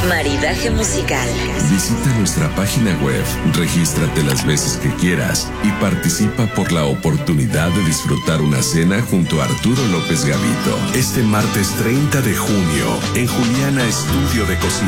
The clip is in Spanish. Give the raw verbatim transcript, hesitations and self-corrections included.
Maridaje musical. Visita nuestra página web, regístrate las veces que quieras y participa por la oportunidad de disfrutar una cena junto a Arturo López Gavito este martes treinta de junio en Juliana Estudio de Cocina.